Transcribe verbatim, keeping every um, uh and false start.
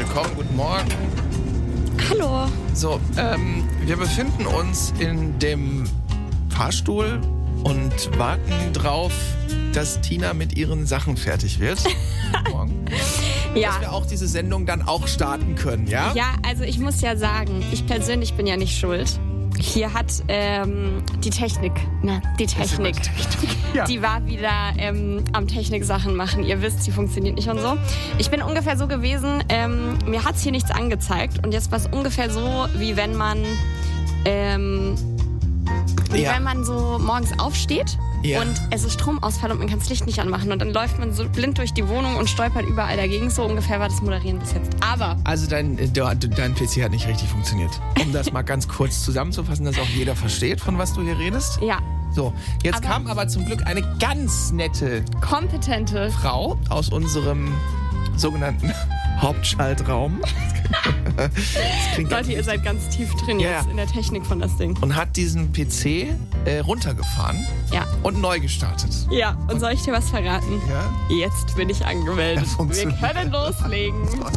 willkommen, guten Morgen. Hallo. So, ähm, wir befinden uns in dem Fahrstuhl und warten drauf, dass Tina mit ihren Sachen fertig wird. Guten Morgen. Ja. Dass wir auch diese Sendung dann auch starten können, ja? Ja, also ich muss ja sagen, ich persönlich bin ja nicht schuld. Hier hat ähm, die Technik, na, die Technik, Ja. die war wieder ähm, am Technik-Sachen machen. Ihr wisst, sie funktioniert nicht und so. Ich bin ungefähr so gewesen, ähm, mir hat's hier nichts angezeigt. Und jetzt war es ungefähr so, wie wenn man, ähm, wie Ja. wenn man so morgens aufsteht. Ja. Und es ist Stromausfall und man kann das Licht nicht anmachen. Und dann läuft man so blind durch die Wohnung und stolpert überall dagegen. So ungefähr war das Moderieren bis jetzt. Aber Also dein, äh, dein P C hat nicht richtig funktioniert. Um das mal ganz kurz zusammenzufassen, dass auch jeder versteht, von was du hier redest. ja, So, jetzt Aber- kam aber zum Glück eine ganz nette kompetente. Frau aus unserem sogenannten Hauptschaltraum. Das klingt ganz Leute, ihr seid ganz tief drin Ja, jetzt ja. in der Technik von das Ding. und hat diesen P C äh, runtergefahren Ja. und neu gestartet. Ja, und soll ich dir was verraten? Ja? Jetzt bin ich angemeldet. Ja, Wir funktioniert. können loslegen.